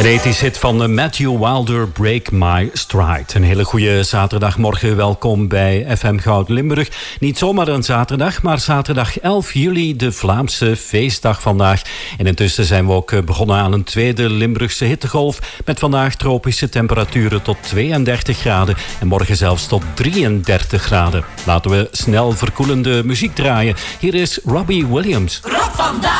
De 80's hit van Matthew Wilder, Break My Stride. Een hele goede zaterdagmorgen. Welkom bij FM Goud Limburg. Niet zomaar een zaterdag, maar zaterdag 11 juli, de Vlaamse feestdag vandaag. En intussen zijn we ook begonnen aan een tweede Limburgse hittegolf. Met vandaag tropische temperaturen tot 32 graden. En morgen zelfs tot 33 graden. Laten we snel verkoelende muziek draaien. Hier is Robbie Williams. Rock vandaag!